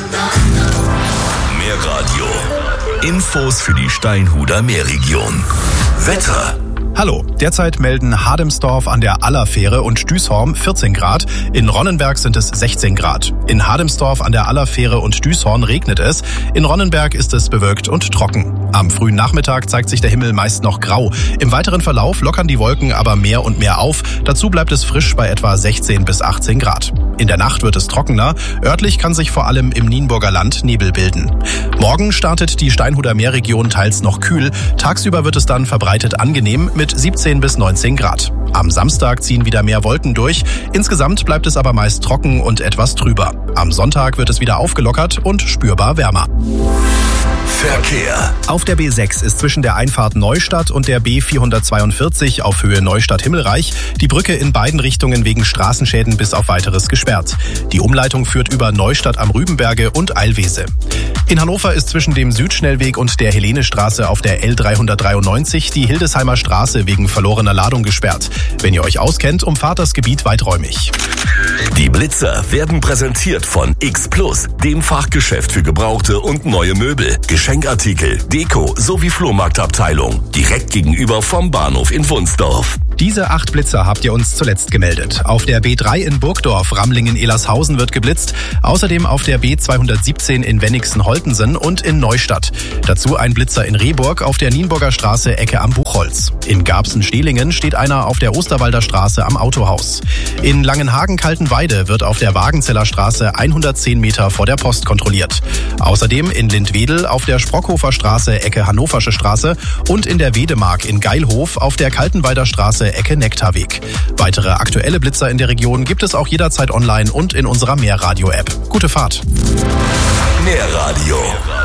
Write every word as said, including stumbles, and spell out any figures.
Mehr Radio. Infos für die Steinhuder Meerregion. Wetter. Hallo, derzeit melden Hademsdorf an der Allerfähre und Düshorn vierzehn Grad, in Ronnenberg sind es sechzehn Grad. In Hademsdorf an der Allerfähre und Düshorn regnet es, in Ronnenberg ist es bewölkt und trocken. Am frühen Nachmittag zeigt sich der Himmel meist noch grau. Im weiteren Verlauf lockern die Wolken aber mehr und mehr auf, dazu bleibt es frisch bei etwa sechzehn bis achtzehn Grad. In der Nacht wird es trockener, örtlich kann sich vor allem im Nienburger Land Nebel bilden. Morgen startet die Steinhuder Meerregion teils noch kühl, tagsüber wird es dann verbreitet angenehm mit siebzehn bis neunzehn Grad. Am Samstag ziehen wieder mehr Wolken durch, insgesamt bleibt es aber meist trocken und etwas trüber. Am Sonntag wird es wieder aufgelockert und spürbar wärmer. Verkehr. Auf der B sechs ist zwischen der Einfahrt Neustadt und der B vierhundertzweiundvierzig auf Höhe Neustadt-Himmelreich die Brücke in beiden Richtungen wegen Straßenschäden bis auf weiteres gesperrt. Die Umleitung führt über Neustadt am Rübenberge und Eilwese. In Hannover ist zwischen dem Südschnellweg und der Helenestraße auf der L dreihundertdreiundneunzig die Hildesheimer Straße wegen verlorener Ladung gesperrt. Wenn ihr euch auskennt, umfahrt das Gebiet weiträumig. Die Blitzer werden präsentiert von X Plus, dem Fachgeschäft für gebrauchte und neue Möbel, Geschenkartikel, Deko sowie Flohmarktabteilung. Direkt gegenüber vom Bahnhof in Wunsdorf. Diese acht Blitzer habt ihr uns zuletzt gemeldet. Auf der B drei in Burgdorf, Ramlingen-Elershausen wird geblitzt. Außerdem auf der B zweihundertsiebzehn in Wenigsen-Holtensen und in Neustadt. Dazu ein Blitzer in Rehburg auf der Nienburger Straße Ecke am Buchholz. In Garbsen-Stehlingen steht einer auf der Osterwalder Straße am Autohaus. In Langenhagen-Kaltenweide wird auf der Wagenzeller Straße hundertzehn Meter vor der Post kontrolliert. Außerdem in Lindwedel auf der Sprockhofer Straße Ecke Hannoversche Straße und in der Wedemark in Geilhof auf der Kaltenweider Straße Ecke Nektarweg. Weitere aktuelle Blitzer in der Region gibt es auch jederzeit online und in unserer Meerradio-App. Gute Fahrt! Meerradio.